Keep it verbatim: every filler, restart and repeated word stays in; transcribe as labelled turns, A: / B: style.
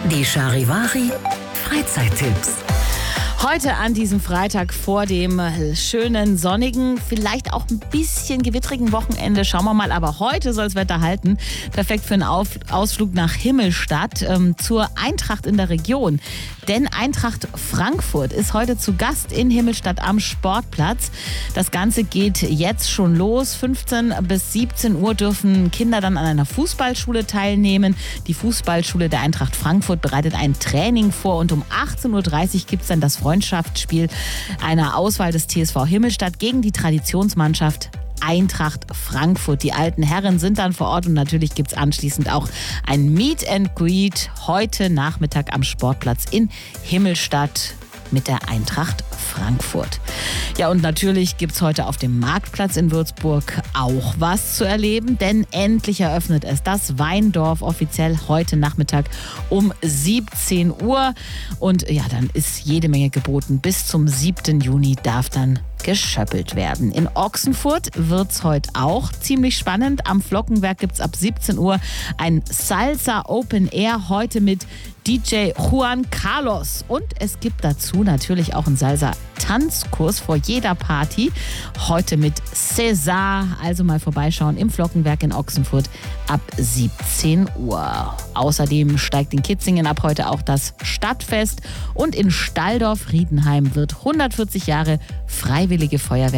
A: Die Charivari Freizeittipps.
B: Heute an diesem Freitag vor dem schönen, sonnigen, vielleicht auch ein bisschen gewittrigen Wochenende. Schauen wir mal, aber heute soll das Wetter halten. Perfekt für einen Auf- Ausflug nach Himmelstadt ähm, zur Eintracht in der Region. Denn Eintracht Frankfurt ist heute zu Gast in Himmelstadt am Sportplatz. Das Ganze geht jetzt schon los. fünfzehn bis siebzehn Uhr dürfen Kinder dann an einer Fußballschule teilnehmen. Die Fußballschule der Eintracht Frankfurt bereitet ein Training vor und um achtzehn Uhr dreißig gibt es dann das Freundschaftsspiel einer Auswahl des T S V Himmelstadt gegen die Traditionsmannschaft Eintracht Frankfurt. Die alten Herren sind dann vor Ort und natürlich gibt es anschließend auch ein Meet and Greet heute Nachmittag am Sportplatz in Himmelstadt mit der Eintracht Frankfurt. Ja, und natürlich gibt es heute auf dem Marktplatz in Würzburg auch was zu erleben, denn endlich eröffnet es das Weindorf offiziell heute Nachmittag um siebzehn Uhr. Und ja, dann ist jede Menge geboten. Bis zum siebten Juni darf dann geschöppelt werden. In Ochsenfurt wird es heute auch ziemlich spannend. Am Flockenwerk gibt es ab siebzehn Uhr ein Salsa Open Air, heute mit D J Juan Carlos. Und es gibt dazu natürlich auch einen Salsa-Tanzkurs vor jeder Party. Heute mit César. Also mal vorbeischauen im Flockenwerk in Ochsenfurt ab siebzehn Uhr. Außerdem steigt in Kitzingen ab heute auch das Stadtfest. Und in Stalldorf-Riedenheim wird hundertvierzig Jahre Freiwillige Feuerwehr